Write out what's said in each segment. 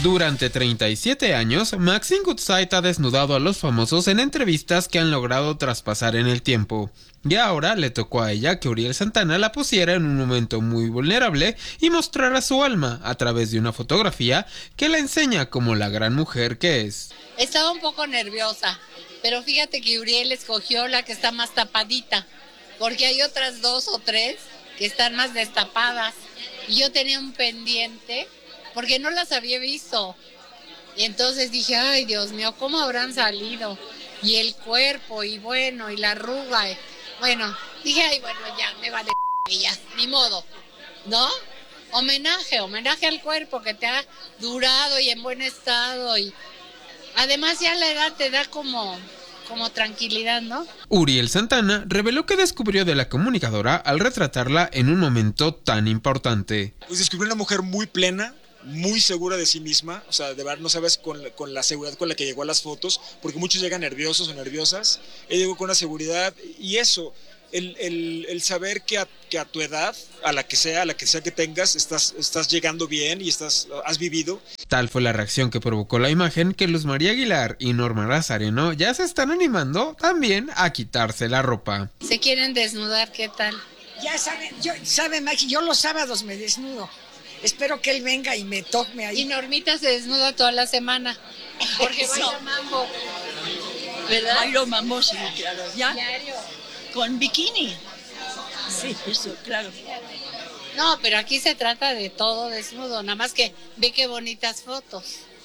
Durante 37 años, Maxine Goodside ha desnudado a los famosos en entrevistas que han logrado traspasar en el tiempo. Y ahora le tocó a ella que Uriel Santana la pusiera en un momento muy vulnerable y mostrara su alma a través de una fotografía que la enseña como la gran mujer que es. Estaba un poco nerviosa, pero fíjate que Uriel escogió la que está más tapadita, porque hay otras 2 o 3 que están más destapadas. Y yo tenía un pendiente porque no las había visto. Y entonces dije, ay Dios mío, ¿cómo habrán salido? Y el cuerpo, y bueno, y la arruga. Bueno, dije, ay, bueno, ya, me vale ya, ni modo, ¿no? Homenaje al cuerpo que te ha durado y en buen estado. Y además ya la edad te da como tranquilidad, ¿no? Uriel Santana reveló que descubrió de la comunicadora al retratarla en un momento tan importante. Pues descubrí una mujer muy plena, muy segura de sí misma, o sea, de verdad no sabes con la seguridad con la que llegó a las fotos, porque muchos llegan nerviosos o nerviosas, ella llegó con una seguridad y eso, el saber que a tu edad, a la que sea que tengas, estás llegando bien y has vivido. Tal fue la reacción que provocó la imagen que Luz María Aguilar y Norma Lazareno ya se están animando también a quitarse la ropa. ¿Se quieren desnudar? ¿Qué tal? Ya saben, Maxi, yo los sábados me desnudo. Espero que él venga y me toque ahí. Y Normita se desnuda toda la semana, porque baila mambo, ¿verdad? Bailo mambo, sí, claro. ¿Ya? Diario. Con bikini. Sí, eso, claro. No, pero aquí se trata de todo desnudo, nada más que ve qué bonitas fotos.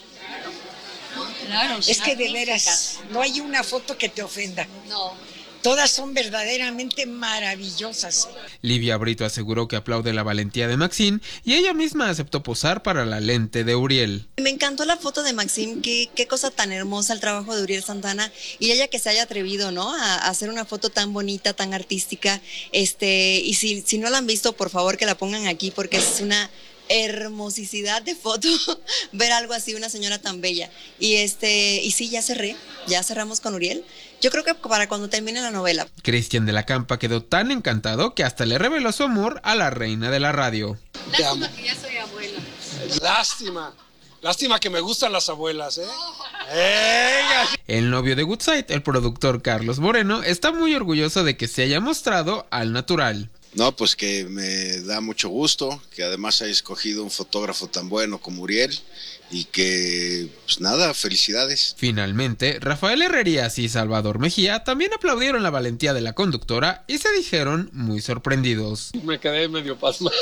Claro. Es que de veras, no hay una foto que te ofenda. No. Todas son verdaderamente maravillosas. Livia Brito aseguró que aplaude la valentía de Maxine y ella misma aceptó posar para la lente de Uriel. Me encantó la foto de Maxine, qué cosa tan hermosa el trabajo de Uriel Santana y ella que se haya atrevido, ¿no? A hacer una foto tan bonita, tan artística. Y si no la han visto, por favor que la pongan aquí porque es una hermosicidad de foto ver algo así, una señora tan bella. Y sí, ya cerramos con Uriel. Yo creo que para cuando termine la novela. Cristian de la Campa quedó tan encantado que hasta le reveló su amor a la reina de la radio. Lástima que ya soy abuela. Lástima que me gustan las abuelas, ¿eh? ¡Venga! El novio de Goodside, el productor Carlos Moreno, está muy orgulloso de que se haya mostrado al natural. No, pues que me da mucho gusto que además haya escogido un fotógrafo tan bueno como Uriel y que, pues nada, felicidades. Finalmente, Rafael Herrerías y Salvador Mejía también aplaudieron la valentía de la conductora y se dijeron muy sorprendidos. Me quedé medio pasmado.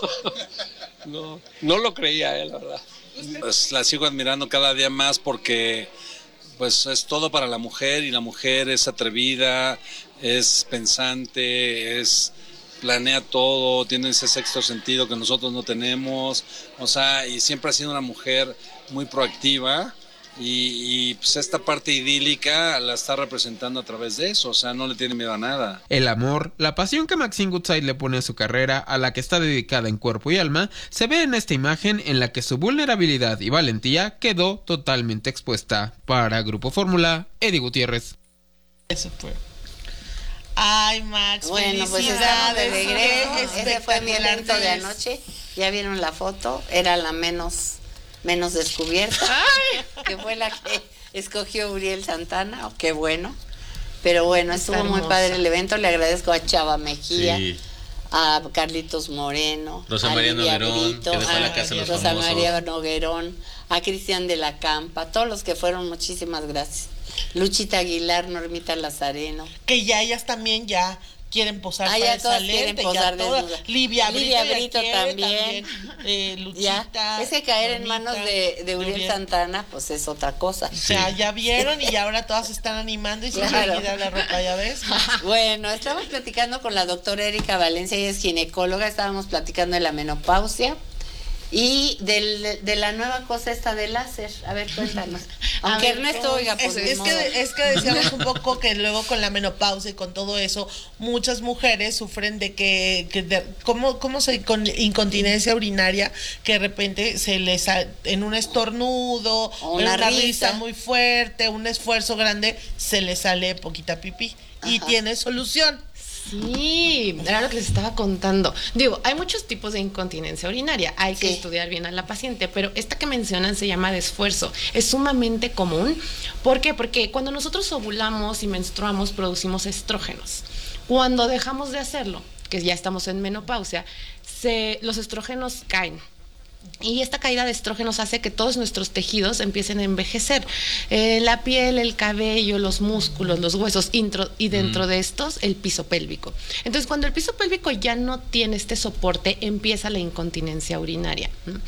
No lo creía, la verdad. Pues la sigo admirando cada día más porque pues es todo para la mujer y la mujer es atrevida, es pensante, planea todo, tiene ese sexto sentido que nosotros no tenemos, o sea, y siempre ha sido una mujer muy proactiva y pues esta parte idílica la está representando a través de eso, o sea, no le tiene miedo a nada. El amor, la pasión que Maxine Goodside le pone a su carrera, a la que está dedicada en cuerpo y alma, se ve en esta imagen en la que su vulnerabilidad y valentía quedó totalmente expuesta. Para Grupo Fórmula, Eddie Gutiérrez. Eso fue. Ay, Max, bueno, pues estamos de regreso. Ese fue mi evento de anoche. Ya vieron la foto, era la menos descubierta, que fue la que escogió Uriel Santana. Oh, qué bueno. Pero bueno, estuvo muy padre el evento. Le agradezco a Chava Mejía, sí, a Carlitos Moreno, Rosa María Noguerón, que dejó la casa de los Rosa famosos. María Noguerón, a Cristian de la Campa, todos los que fueron, muchísimas gracias. Luchita Aguilar, Normita Lazareno. Que ya ellas también ya quieren posar para ya esa lente, posar Livia Brito también. Luchita. Ya. Es que caer en manos de Uriel Santana, pues es otra cosa. O sea, ya vieron y ahora todas se están animando y se van a quitar la ropa, ¿ya ves? Bueno, estamos platicando con la doctora Erika Valencia, ella es ginecóloga, estábamos platicando de la menopausia. Y de la nueva cosa esta de láser. A ver, cuéntanos. Aunque Ernesto, oiga, pues es que decíamos un poco que luego con la menopausia y con todo eso, muchas mujeres sufren de con incontinencia urinaria, que de repente se les en un estornudo, o una risa muy fuerte, un esfuerzo grande, se les sale poquita pipí. Ajá. Y tiene solución. Sí, era lo que les estaba contando. Digo, hay muchos tipos de incontinencia urinaria, hay que estudiar bien a la paciente, pero esta que mencionan se llama desfuerzo. Es sumamente común. ¿Por qué? Porque cuando nosotros ovulamos y menstruamos producimos estrógenos. Cuando dejamos de hacerlo, que ya estamos en menopausia, los estrógenos caen. Y esta caída de estrógenos hace que todos nuestros tejidos empiecen a envejecer. La piel, el cabello, los músculos, los huesos, y dentro de estos, el piso pélvico. Entonces, cuando el piso pélvico ya no tiene este soporte, empieza la incontinencia urinaria.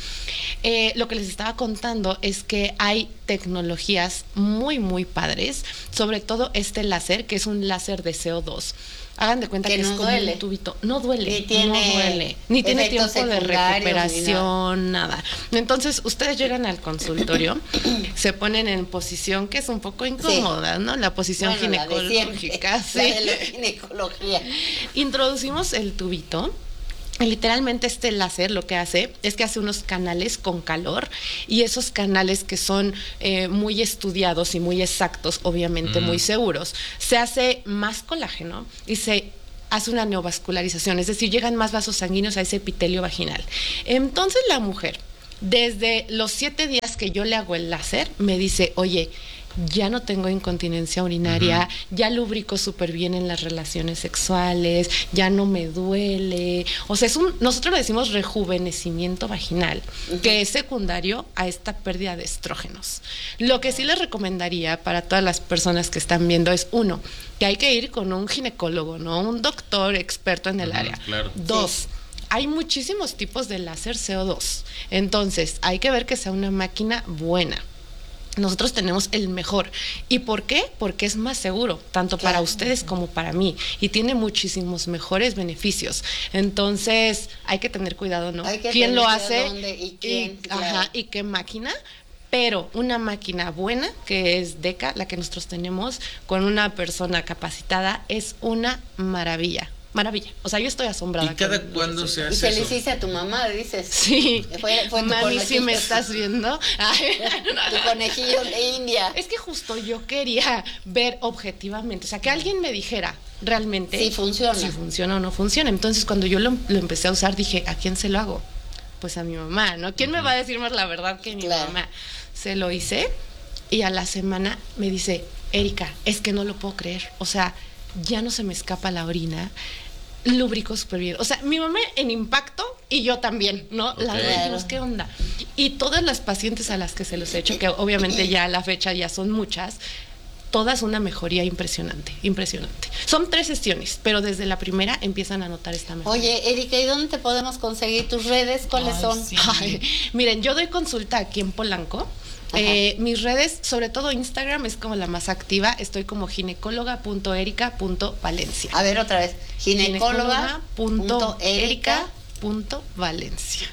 Lo que les estaba contando es que hay tecnologías muy, muy padres, sobre todo este láser, que es un láser de CO2. Hagan de cuenta que es como un tubito. No duele, ni tiene tiempo de recuperación, nada. Entonces, ustedes llegan al consultorio, se ponen en posición que es un poco incómoda, ¿no? La posición ginecológica. La de la ginecología. Introducimos el tubito. Literalmente este láser lo que hace es que hace unos canales con calor, y esos canales que son muy estudiados y muy exactos, obviamente muy seguros, se hace más colágeno y se hace una neovascularización, es decir, llegan más vasos sanguíneos a ese epitelio vaginal. Entonces la mujer, desde los 7 días que yo le hago el láser, me dice, oye, ya no tengo incontinencia urinaria, ya lubrico súper bien en las relaciones sexuales, ya no me duele. O sea, nosotros le decimos rejuvenecimiento vaginal, que es secundario a esta pérdida de estrógenos. Lo que sí les recomendaría para todas las personas que están viendo es, 1, que hay que ir con un ginecólogo, ¿no? Un doctor experto en el área. Claro. 2, hay muchísimos tipos de láser CO2. Entonces, hay que ver que sea una máquina buena. Nosotros tenemos el mejor. ¿Y por qué? Porque es más seguro, tanto para ustedes como para mí, y tiene muchísimos mejores beneficios. Entonces, hay que tener cuidado, ¿no? ¿Quién lo hace? ¿Dónde y quién? ¿Y qué máquina? Pero una máquina buena, que es DECA, la que nosotros tenemos, con una persona capacitada, es una maravilla. Maravilla. O sea, yo estoy asombrada. ¿Y cada cuándo se hace eso? Y se eso? le hiciste a tu mamá, dices. Sí. Fue Mami, si me estás viendo. Tu conejillo de India. Es que justo yo quería ver objetivamente, o sea, que alguien me dijera realmente si funciona. Si funciona o no funciona. Entonces, cuando yo lo empecé a usar, dije, ¿a quién se lo hago? Pues a mi mamá, ¿no? ¿Quién me va a decir más la verdad que mi mamá? Se lo hice, y a la semana me dice, Erika, es que no lo puedo creer. O sea, ya no se me escapa la orina. Lubrico súper bien. O sea, mi mamá en impacto y yo también, ¿no? La verdad, dijimos, ¿qué onda? Y todas las pacientes a las que se los he hecho, que obviamente ya a la fecha ya son muchas, todas una mejoría impresionante, impresionante. Son 3 sesiones, pero desde la primera empiezan a notar esta mejoría. Oye, Erika, ¿y dónde te podemos conseguir tus redes? ¿Cuáles son? Sí. Miren, yo doy consulta aquí en Polanco. Mis redes, sobre todo Instagram, es como la más activa. Estoy como ginecóloga.erica.valencia. A ver, otra vez. Ginecóloga.erica.valencia.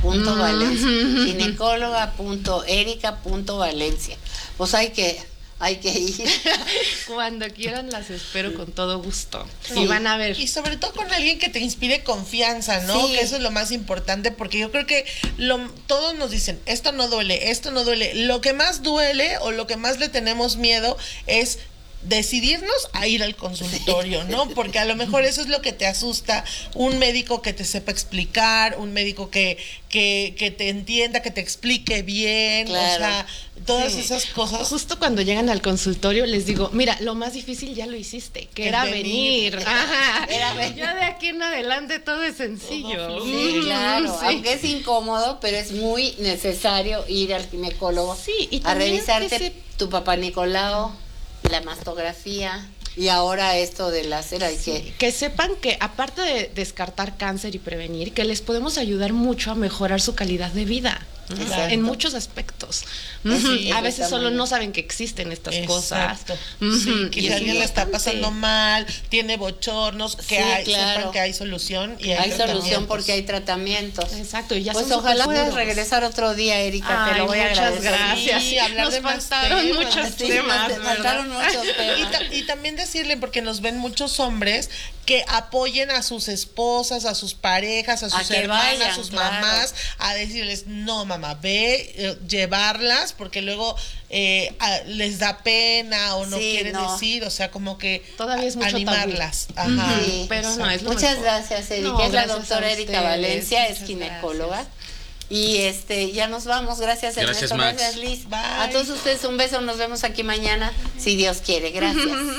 Ginecóloga.erica.valencia. Pues hay que ir. Cuando quieran las espero con todo gusto. Sí. Y van a ver. Y sobre todo con alguien que te inspire confianza, ¿no? Sí. Que eso es lo más importante, porque yo creo que todos nos dicen, esto no duele, esto no duele. Lo que más duele o lo que más le tenemos miedo es decidirnos a ir al consultorio, ¿no? Porque a lo mejor eso es lo que te asusta, un médico que te sepa explicar, un médico que te entienda, que te explique bien, o sea, todas esas cosas. Justo cuando llegan al consultorio les digo, mira, lo más difícil ya lo hiciste, que era venir. Ajá. Ya de aquí en adelante todo es sencillo. Sí, claro, aunque es incómodo, pero es muy necesario ir al ginecólogo y a revisarte tu papá Nicolau, la mastografía y ahora esto del láser. Que sepan que aparte de descartar cáncer y prevenir, que les podemos ayudar mucho a mejorar su calidad de vida. En muchos aspectos. A veces solo no saben que existen estas cosas. Sí, que si alguien la está pasando mal, tiene bochornos, sepan que hay solución. Y hay solución porque hay tratamientos. Exacto. Y ya pues ojalá puedas regresar otro día, Erika. Te lo voy a agradecer. Gracias. Sí, hablar nos de faltaron muchos temas. Faltaron muchos temas. Y también decirle, porque nos ven muchos hombres, que apoyen a sus esposas, a sus parejas, a sus hermanas, a sus mamás, a decirles, no mamá, ve, llevarlas, porque luego les da pena o no quieren decir, o sea, como que todavía es mucho animarlas. Tabú. Ajá. Sí, pero no, es lo Muchas mejor. gracias, Erika. No, es la gracias doctora a Erika ustedes. Valencia, es Muchas ginecóloga. gracias. Y ya nos vamos. Gracias, Gracias, Ernesto. Max. Gracias, Liz. Bye. A todos ustedes un beso. Nos vemos aquí mañana, si Dios quiere. Gracias.